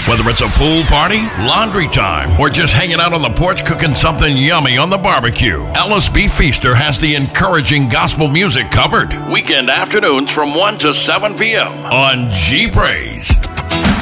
Whether it's a pool party, laundry time, or just hanging out on the porch cooking something yummy on the barbecue, LSB Feaster has the encouraging gospel music covered. Weekend afternoons from 1 to 7 p.m. on G Praise.